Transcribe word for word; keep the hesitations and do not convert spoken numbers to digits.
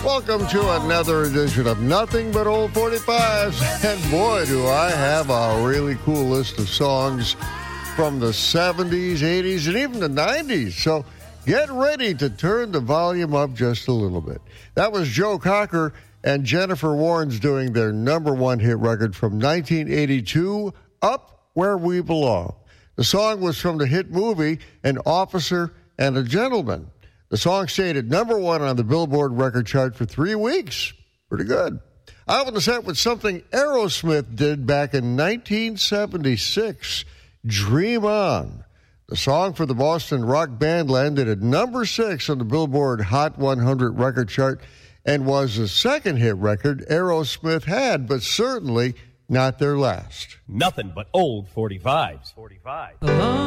Welcome to another edition of Nothing But Old forty-fives. And boy, do I have a really cool list of songs from the seventies, eighties, and even the nineties. So get ready to turn the volume up just a little bit. That was Joe Cocker and Jennifer Warnes doing their number one hit record from nineteen eighty-two, Up Where We Belong. The song was from the hit movie An Officer and a Gentleman. The song stayed at number one on the Billboard record chart for three weeks. Pretty good. I opened the set with something Aerosmith did back in nineteen seventy-six, Dream On. The song for the Boston rock band landed at number six on the Billboard Hot one hundred record chart and was the second hit record Aerosmith had, but certainly not their last. Nothing but old forty-fives. forty-five.